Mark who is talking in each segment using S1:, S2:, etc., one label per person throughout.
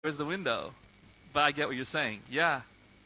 S1: Where's the window? But I get what you're saying. Yeah.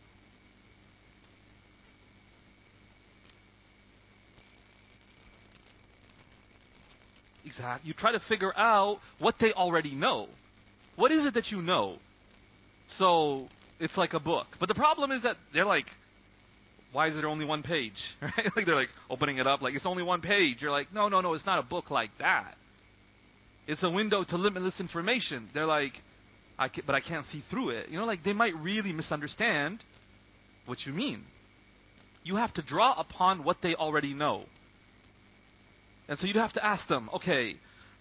S1: Exactly. You try to figure out what they already know. What is it that you know? So it's like a book. But the problem is that they're like, why is there only one page? Right? Like they're like opening it up like it's only one page. You're like, no, it's not a book like that. It's a window to limitless information. They're like, but I can't see through it. Like they might really misunderstand what you mean. You have to draw upon what they already know. And so you'd have to ask them, okay,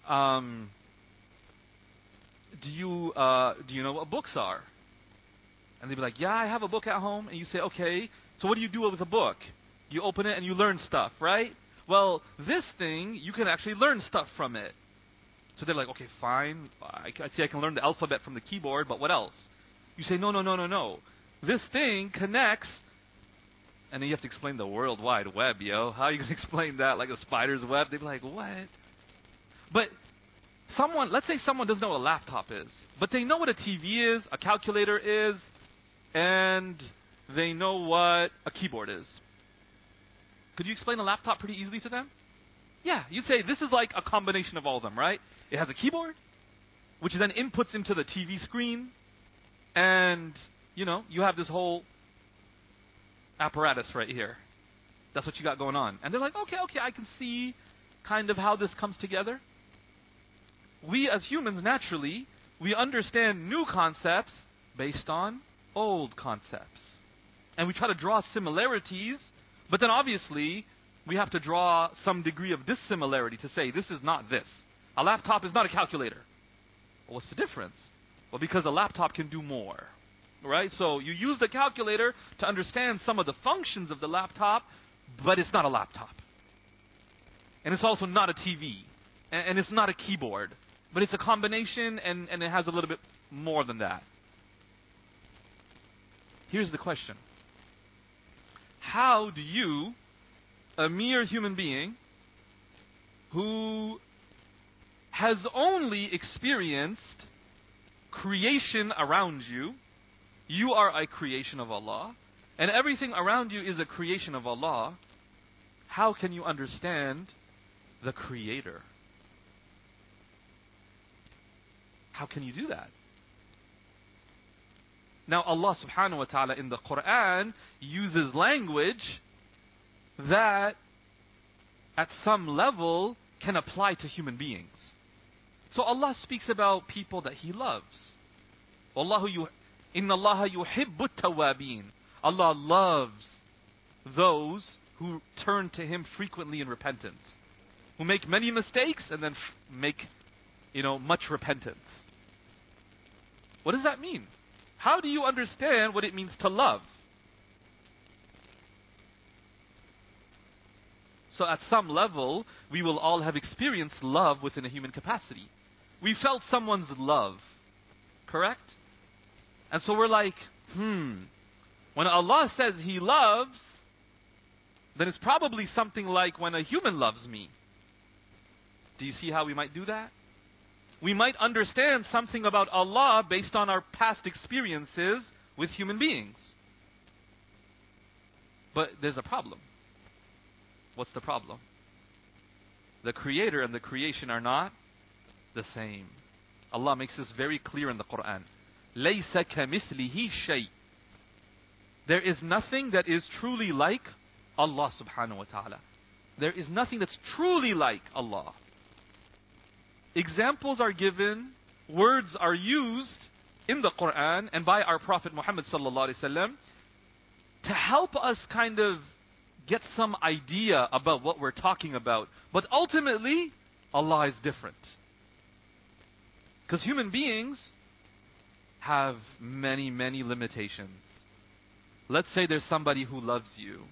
S1: do you know what books are? And they'd be like, yeah, I have a book at home. And you say, okay, so what do you do with a book? You open it and you learn stuff, right? Well, this thing, you can actually learn stuff from it. So they're like, okay, fine. I see I can learn the alphabet from the keyboard, but what else? You say, no. This thing connects. And then you have to explain the World Wide Web, yo. How are you going to explain that like a spider's web? They'd be like, what? But let's say someone doesn't know what a laptop is, but they know what a TV is, a calculator is, and they know what a keyboard is. Could you explain a laptop pretty easily to them? Yeah, you'd say this is like a combination of all of them, right? It has a keyboard, which then inputs into the TV screen, and, you have this whole apparatus right here. That's what you got going on. And they're like, okay, I can see kind of how this comes together. We as humans, naturally, we understand new concepts based on old concepts. And we try to draw similarities, but then obviously we have to draw some degree of dissimilarity to say this is not this. A laptop is not a calculator. Well, what's the difference? Well, because a laptop can do more. Right? So you use the calculator to understand some of the functions of the laptop, but it's not a laptop. And it's also not a TV. And it's not a keyboard. But it's a combination, and it has a little bit more than that. Here's the question. How do you, a mere human being, who has only experienced creation around you, you are a creation of Allah, and everything around you is a creation of Allah, how can you understand the Creator? How can you do that? Now Allah subhanahu wa ta'ala in the Quran uses language that at some level can apply to human beings. So Allah speaks about people that He loves. Inna Allah yuhibbu tawabin. Allah loves those who turn to Him frequently in repentance, who make many mistakes and then make, much repentance. What does that mean? How do you understand what it means to love? So at some level, we will all have experienced love within a human capacity. We felt someone's love, correct? And so we're like, when Allah says He loves, then it's probably something like when a human loves me. Do you see how we might do that? We might understand something about Allah based on our past experiences with human beings. But there's a problem. What's the problem? The Creator and the creation are not the same. Allah makes this very clear in the Quran. لَيْسَ كَمِثْلِهِ شَيْءٍ. There is nothing that is truly like Allah subhanahu wa ta'ala. There is nothing that's truly like Allah. Examples are given, words are used in the Quran and by our Prophet Muhammad sallallahu alaihi wasallam to help us kind of get some idea about what we're talking about. But ultimately, Allah is different. Because human beings have many, many limitations. Let's say there's somebody who loves you.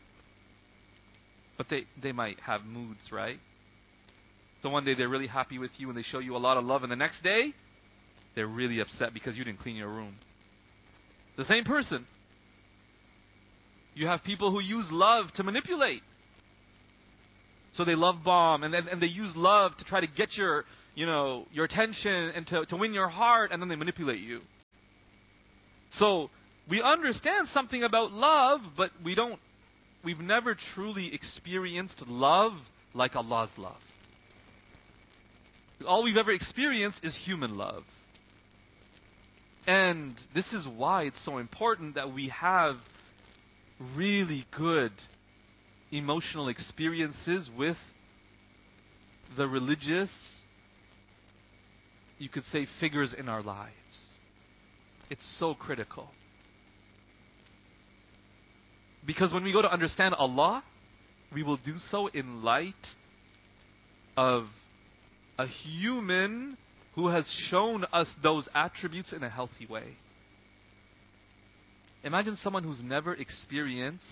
S1: But they might have moods, right? So one day they're really happy with you and they show you a lot of love, and the next day, they're really upset because you didn't clean your room. The same person. You have people who use love to manipulate. So they love bomb, and they use love to try to get your attention and to win your heart, and then they manipulate you. So we understand something about love, but we've never truly experienced love like Allah's love. All we've ever experienced is human love. And this is why it's so important that we have really good emotional experiences with the religious, you could say, figures in our lives. It's so critical. Because when we go to understand Allah, we will do so in light of a human who has shown us those attributes in a healthy way. Imagine someone who's never experienced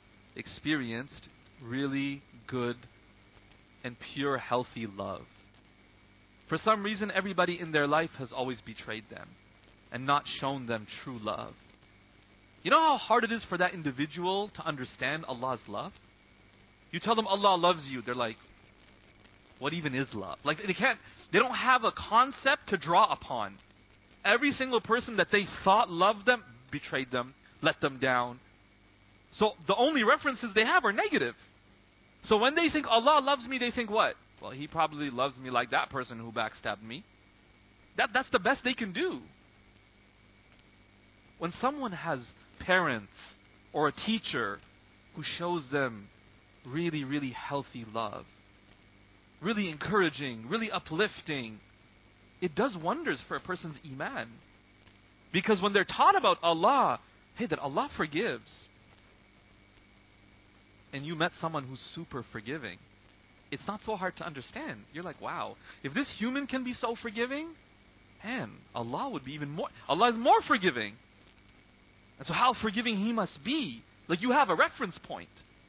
S1: really good and pure, healthy love. For some reason, everybody in their life has always betrayed them and not shown them true love. You know how hard it is for that individual to understand Allah's love? You tell them Allah loves you, they're like, what even is love? Like they don't have a concept to draw upon. Every single person that they thought loved them, betrayed them, let them down. So the only references they have are negative. So when they think Allah loves me, they think what? Well, He probably loves me like that person who backstabbed me. That's the best they can do. When someone has parents or a teacher who shows them really, really healthy love, really encouraging, really uplifting, it does wonders for a person's iman. Because when they're taught about Allah, hey, that Allah forgives, and you met someone who's super forgiving, it's not so hard to understand. You're like, wow, if this human can be so forgiving, man, Allah would be even more. Allah is more forgiving. And so how forgiving He must be. Like, you have a reference point.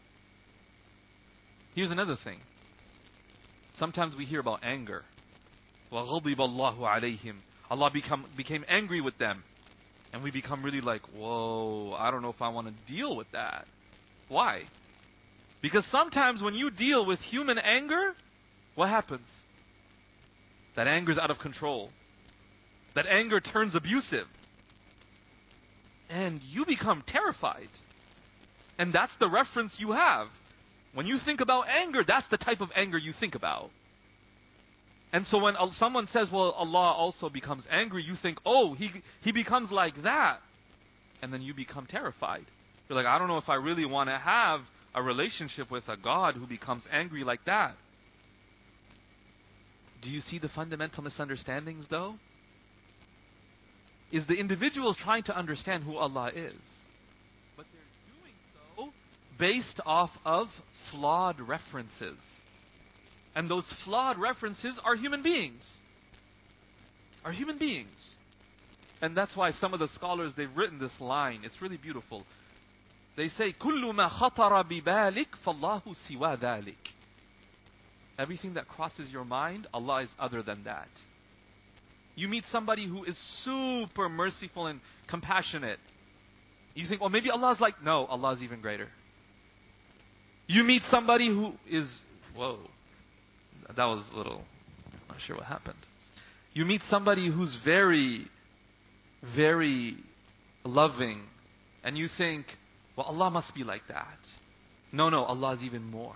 S1: Here's another thing. Sometimes we hear about anger. وَغَضِبَ اللَّهُ عَلَيْهِمْ. Allah became angry with them. And we become really like, whoa, I don't know if I want to deal with that. Why? Because sometimes when you deal with human anger, what happens? That anger is out of control. That anger turns abusive. And you become terrified. And that's the reference you have. When you think about anger, that's the type of anger you think about. And so when someone says, well, Allah also becomes angry, you think, oh, he becomes like that. And then you become terrified. You're like, I don't know if I really want to have a relationship with a God who becomes angry like that. Do you see the fundamental misunderstandings, though? Is the individuals trying to understand who Allah is. But they're doing so based off of flawed references. And those flawed references are human beings. Are human beings. And that's why some of the scholars, they've written this line. It's really beautiful. They say, كُلُّ مَا خَطَرَ بِبَالِكَ فَاللَّهُ سِوَى ذَلِكَ. Everything that crosses your mind, Allah is other than that. You meet somebody who is super merciful and compassionate. You think, well, maybe Allah is like, no, Allah is even greater. You meet somebody who is, whoa, that was a little, I'm not sure what happened. You meet somebody who's very, very loving, and you think, well, Allah must be like that. No, Allah is even more.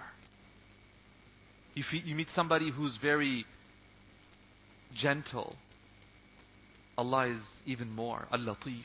S1: You meet somebody who's very gentle. Allah is even more. Al-Latif.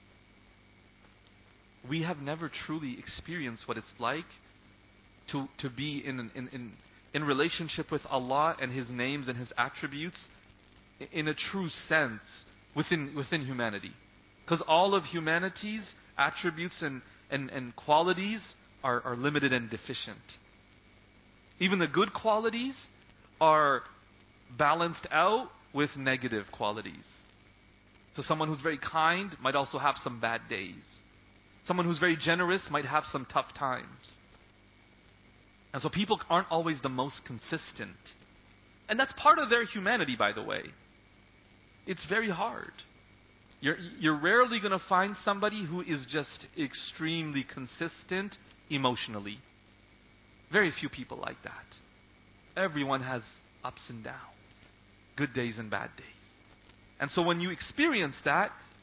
S1: We have never truly experienced what it's like to be in relationship with Allah and His names and His attributes in a true sense within humanity. Because all of humanity's attributes and qualities are limited and deficient. Even the good qualities are balanced out with negative qualities. So someone who's very kind might also have some bad days. Someone who's very generous might have some tough times. And so people aren't always the most consistent. And that's part of their humanity, by the way. It's very hard. You're rarely going to find somebody who is just extremely consistent emotionally. Very few people like that. Everyone has ups and downs. Good days and bad days. And so when you experience that,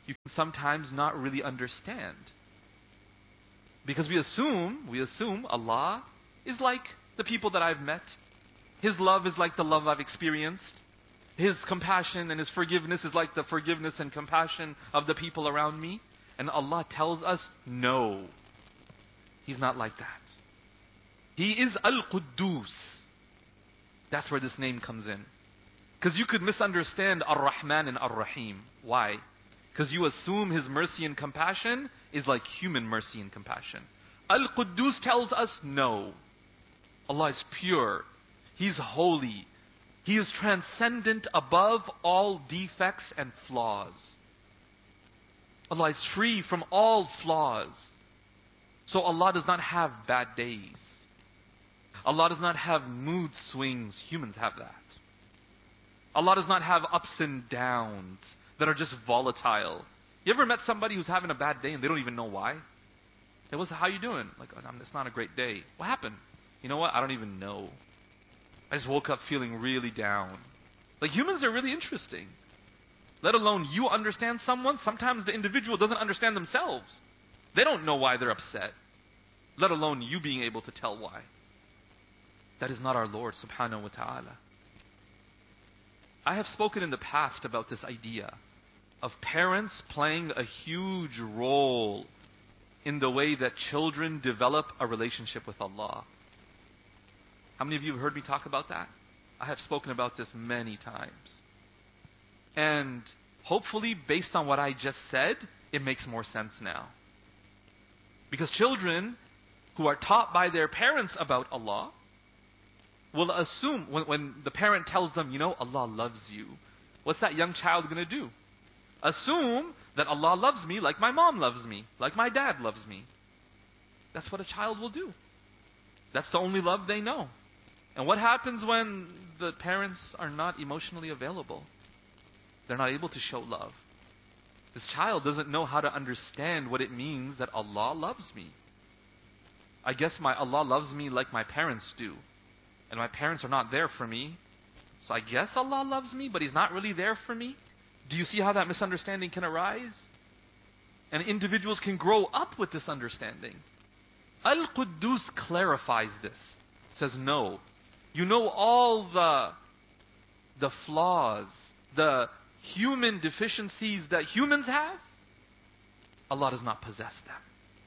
S1: you can sometimes not really understand. Because we assume Allah is like the people that I've met. His love is like the love I've experienced. His compassion and His forgiveness is like the forgiveness and compassion of the people around me. And Allah tells us, no. He's not like that. He is Al-Quddus. That's where this name comes in. Because you could misunderstand Ar-Rahman and Ar-Rahim. Why? Because you assume His mercy and compassion is like human mercy and compassion. Al-Quddus tells us no. Allah is pure. He's holy. He is transcendent above all defects and flaws. Allah is free from all flaws. So Allah does not have bad days. Allah does not have mood swings. Humans have that. Allah does not have ups and downs that are just volatile. You ever met somebody who's having a bad day and they don't even know why? Hey, how you doing? Like, it's not a great day. What happened? You know what? I don't even know. I just woke up feeling really down. Like, humans are really interesting. Let alone you understand someone. Sometimes the individual doesn't understand themselves. They don't know why they're upset. Let alone you being able to tell why. That is not our Lord subhanahu wa ta'ala. I have spoken in the past about this idea of parents playing a huge role in the way that children develop a relationship with Allah. How many of you have heard me talk about that? I have spoken about this many times. And hopefully, based on what I just said, it makes more sense now. Because children who are taught by their parents about Allah will assume, when the parent tells them, Allah loves you, what's that young child going to do? Assume that Allah loves me like my mom loves me, like my dad loves me. That's what a child will do. That's the only love they know. And what happens when the parents are not emotionally available? They're not able to show love. This child doesn't know how to understand what it means that Allah loves me. I guess my Allah loves me like my parents do. And my parents are not there for me. So I guess Allah loves me, but He's not really there for me. Do you see how that misunderstanding can arise? And individuals can grow up with this understanding. Al-Quddus clarifies this. Says, no. You know all the flaws, the human deficiencies that humans have? Allah does not possess them.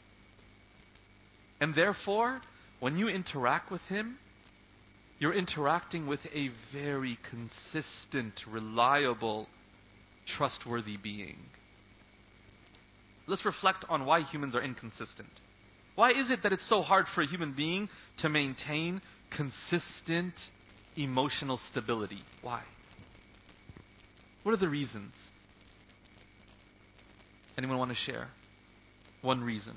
S1: And therefore, when you interact with Him, you're interacting with a very consistent, reliable, trustworthy being. Let's reflect on why humans are inconsistent. Why is it that it's so hard for a human being to maintain consistent emotional stability? Why? What are the reasons? Anyone want to share? One reason.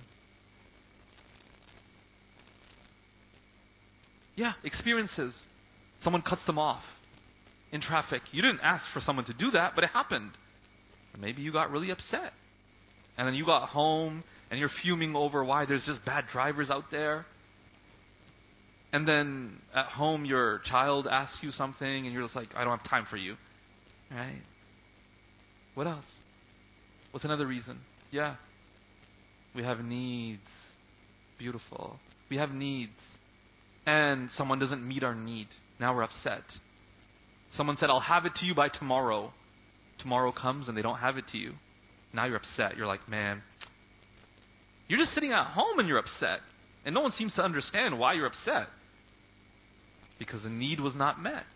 S1: Yeah, experiences. Someone cuts them off in traffic. You didn't ask for someone to do that, but it happened. And maybe you got really upset. And then you got home and you're fuming over why there's just bad drivers out there. And then at home your child asks you something and you're just like, I don't have time for you. Right? What else? What's another reason? Yeah. We have needs. Beautiful. We have needs. And someone doesn't meet our need. Now we're upset. Someone said, I'll have it to you by tomorrow. Tomorrow comes and they don't have it to you. Now you're upset. You're like, man, you're just sitting at home and you're upset. And no one seems to understand why you're upset. Because the need was not met.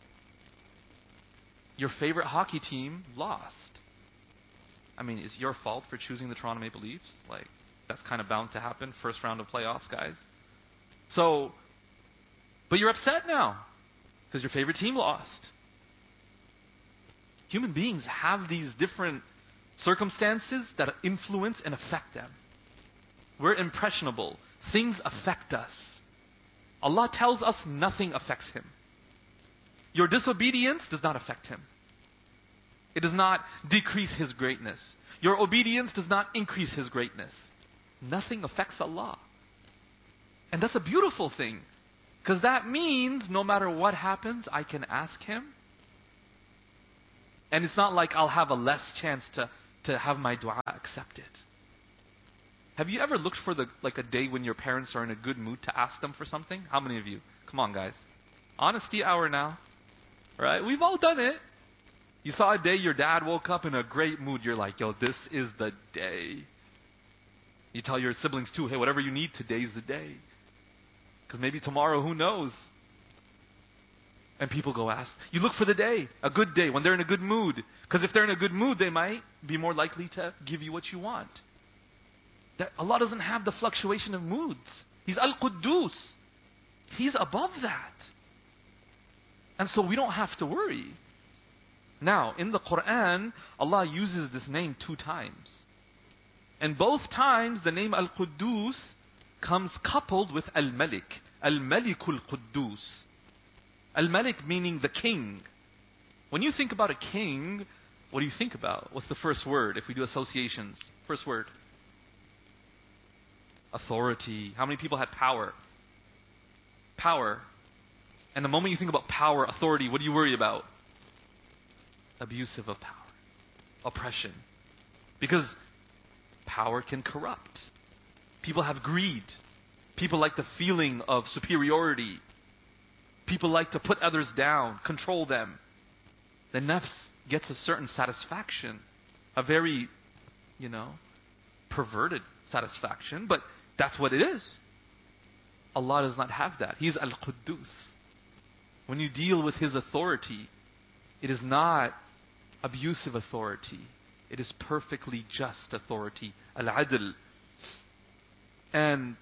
S1: Your favorite hockey team lost. I mean, it's your fault for choosing the Toronto Maple Leafs. Like, that's kind of bound to happen. First round of playoffs, guys. So, but you're upset now because your favorite team lost. Human beings have these different circumstances that influence and affect them. We're impressionable. Things affect us. Allah tells us nothing affects Him. Your disobedience does not affect Him. It does not decrease His greatness. Your obedience does not increase His greatness. Nothing affects Allah. And that's a beautiful thing. Because that means no matter what happens, I can ask Him. And it's not like I'll have a less chance to to have my dua accepted? Have you ever looked for a day when your parents are in a good mood to ask them for something? How many of you? Come on, guys. Honesty hour now. Right? We've all done it. You saw a day your dad woke up in a great mood. You're like, yo, this is the day. You tell your siblings too, hey, whatever you need, today's the day. Because maybe tomorrow, who knows? And people go ask. You look for the day, a good day, when they're in a good mood. Because if they're in a good mood, they might be more likely to give you what you want. That Allah doesn't have the fluctuation of moods. He's Al-Quddus. He's above that. And so we don't have to worry. Now, in the Quran, Allah uses this name 2 times. And both times, the name Al-Quddus comes coupled with Al-Malik. Al-Malikul Quddus. Al-Malik meaning the king. When you think about a king, what do you think about? What's the first word if we do associations? First word. Authority. How many people had power? Power. And the moment you think about power, authority, what do you worry about? Abusive of power. Oppression. Because power can corrupt. People have greed. People like the feeling of superiority. People like to put others down, control them. The nafs gets a certain satisfaction. A very, perverted satisfaction. But that's what it is. Allah does not have that. He is Al-Quddus. When you deal with His authority, it is not abusive authority. It is perfectly just authority. Al-Adl. And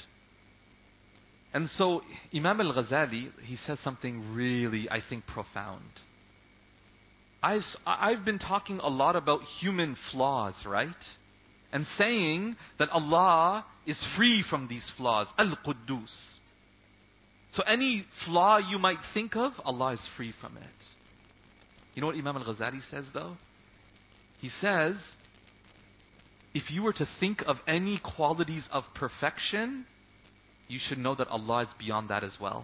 S1: so Imam Al-Ghazali, he says something really, I think, profound. I've been talking a lot about human flaws, right? And saying that Allah is free from these flaws. Al-Quddus. So any flaw you might think of, Allah is free from it. You know what Imam Al-Ghazali says though? He says, if you were to think of any qualities of perfection, you should know that Allah is beyond that as well.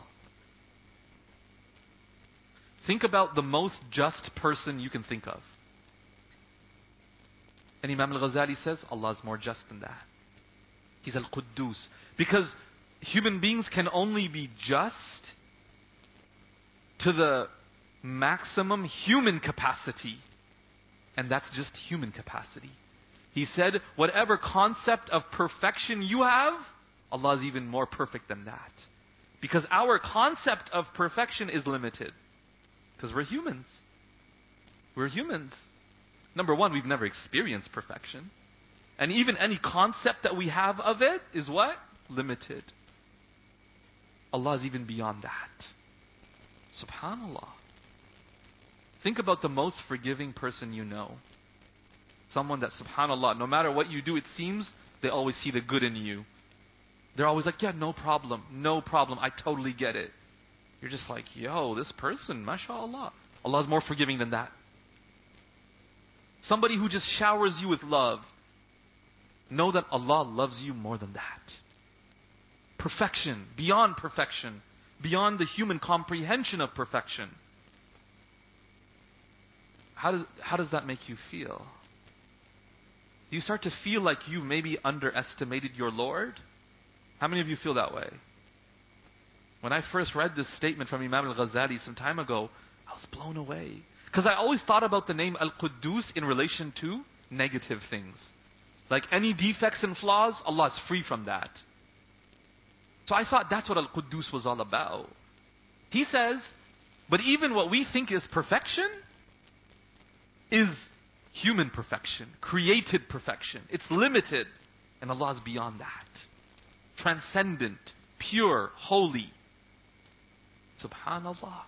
S1: Think about the most just person you can think of. And Imam Al-Ghazali says, Allah is more just than that. He's Al-Quddus. Because human beings can only be just to the maximum human capacity. And that's just human capacity. He said, whatever concept of perfection you have, Allah is even more perfect than that. Because our concept of perfection is limited. Because we're humans. We're humans. Number one, we've never experienced perfection. And even any concept that we have of it is what? Limited. Allah is even beyond that. Subhanallah. Think about the most forgiving person you know. Someone that, subhanallah, no matter what you do, it seems they always see the good in you. They're always like, yeah, no problem, I totally get it. You're just like, yo, this person, mashallah. Allah is more forgiving than that. Somebody who just showers you with love. Know that Allah loves you more than that. Perfection, beyond the human comprehension of perfection. How does that make you feel? Do you start to feel like you maybe underestimated your Lord? How many of you feel that way? When I first read this statement from Imam Al-Ghazali some time ago, I was blown away. Because I always thought about the name Al-Quddus in relation to negative things. Like any defects and flaws, Allah is free from that. So I thought that's what Al-Quddus was all about. He says, but even what we think is perfection is human perfection, created perfection. It's limited. And Allah is beyond that. Transcendent, pure, holy. Subhanallah.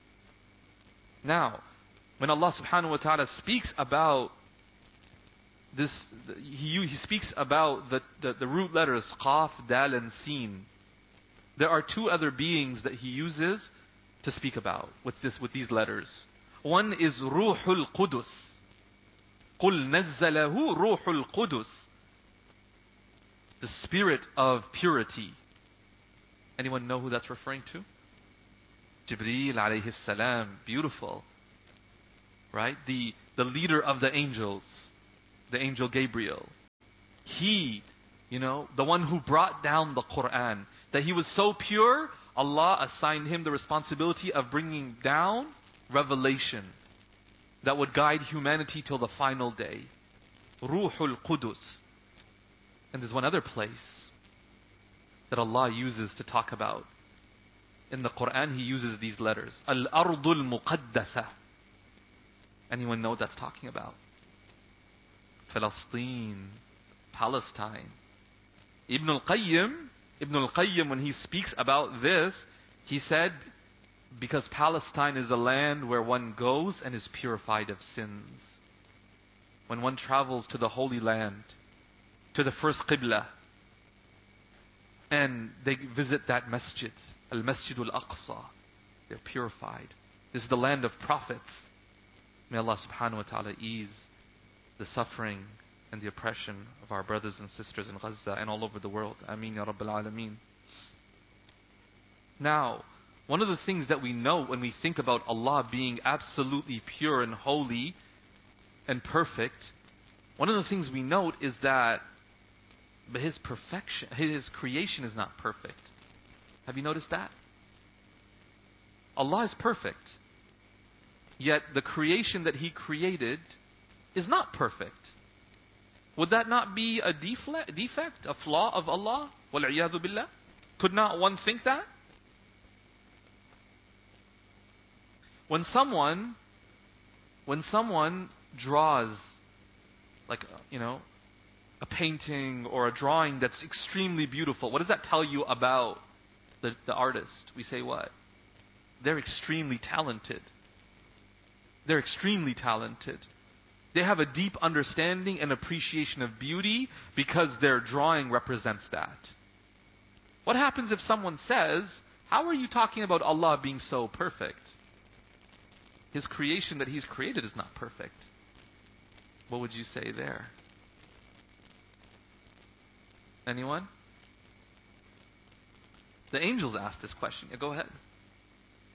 S1: Now, when Allah subhanahu wa ta'ala speaks about this, He speaks about the root letters Qaf, Dal and Sin. There are 2 other beings that He uses to speak about with these letters. One is Ruhul Qudus. قُلْ نَزَّلَهُ رُوحُ الْقُدُسِ. The spirit of purity. Anyone know who that's referring to? Jibreel alayhi salam. Beautiful. Right? The leader of the angels. the angel Gabriel. He, the one who brought down the Quran, that he was so pure, Allah assigned him the responsibility of bringing down revelation that would guide humanity till the final day. Ruhul Qudus. And there's one other place that Allah uses to talk about. In the Quran, He uses these letters. Al-Ardul Muqaddasa. Anyone know what that's talking about? Palestine, Palestine. Ibn al-Qayyim, when he speaks about this, he said, because Palestine is a land where one goes and is purified of sins. When one travels to the Holy Land, to the first Qibla, and they visit that masjid, Al-Masjid Al-Aqsa, they're purified. This is the land of prophets. May Allah subhanahu wa ta'ala ease the suffering and the oppression of our brothers and sisters in Gaza and all over the world. Ameen ya Rabbil Alameen. Now, one of the things that we know when we think about Allah being absolutely pure and holy and perfect, one of the things we note is that His perfection, His creation is not perfect. Have you noticed that? Allah is perfect. Yet the creation that He created is not perfect. Would that not be a defect, a flaw of Allah? Wal-'iyadhu billah? Could not one think that? When someone draws, like, a painting or a drawing that's extremely beautiful, what does that tell you about the artist? We say what? They're extremely talented. They're extremely talented. They have a deep understanding and appreciation of beauty because their drawing represents that. What happens if someone says, how are you talking about Allah being so perfect? His creation that He's created is not perfect. What would you say there? Anyone? The angels asked this question. Yeah, go ahead.